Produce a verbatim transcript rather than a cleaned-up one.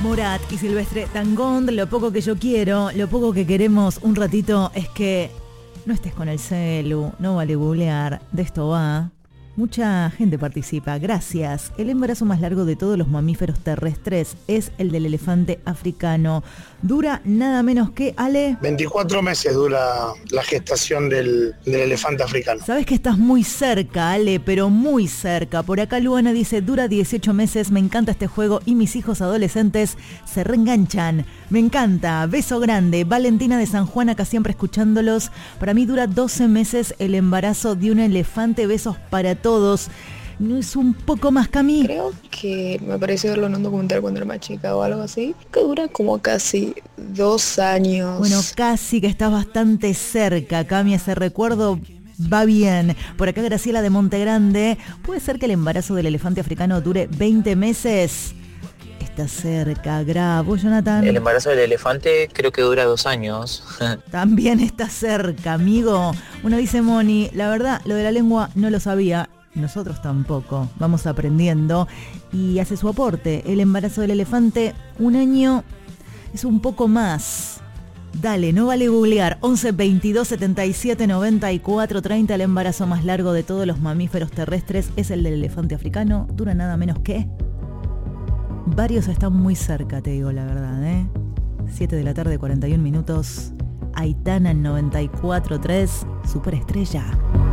Morat y Silvestre Dangond, lo poco que yo quiero, lo poco que queremos un ratito es que no estés con el celu, no vale googlear, de esto va. Mucha gente participa, gracias. El embarazo más largo de todos los mamíferos terrestres es el del elefante africano. Dura nada menos que, Ale... veinticuatro meses dura la gestación del, del elefante africano. Sabes que estás muy cerca, Ale, pero muy cerca. Por acá Luana dice, dura dieciocho meses, me encanta este juego y mis hijos adolescentes se reenganchan. Me encanta, beso grande. Valentina de San Juan, acá siempre escuchándolos. Para mí dura doce meses el embarazo de un elefante, besos para todos. ¿No es un poco más, Cami? Creo que me pareció verlo en un documental cuando era más chica o algo así, que dura como casi dos años. Bueno, casi que estás bastante cerca, Cami, ese recuerdo va bien. Por acá Graciela de Montegrande, ¿puede ser que el embarazo del elefante africano dure veinte meses? Está cerca, Grabo, Jonathan. El embarazo del elefante creo que dura dos años. También está cerca, amigo. Uno dice, Moni, la verdad, lo de la lengua no lo sabía. Nosotros tampoco, vamos aprendiendo. Y hace su aporte. El embarazo del elefante, un año es un poco más. Dale, no vale googlear. once, veintidós, setenta y siete, noventa y cuatro, treinta. El embarazo más largo de todos los mamíferos terrestres es el del elefante africano. Dura nada menos que... Varios están muy cerca, te digo la verdad, ¿eh? siete de la tarde, cuarenta y un minutos. Aitana en noventa y cuatro punto tres, Superestrella.